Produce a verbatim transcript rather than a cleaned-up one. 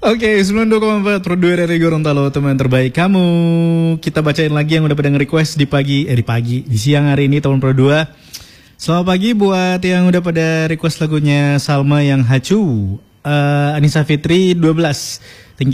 Oke, sembilan puluh dua koma empat Pro dua dari Gorontalo, teman terbaik kamu. Kita bacain lagi yang udah pada nge-request di pagi, eh di pagi, di siang hari ini tahun Pro dua. Selamat pagi buat yang udah pada request lagunya Salma yang Hacu, uh, Anissa Fitri dua belas.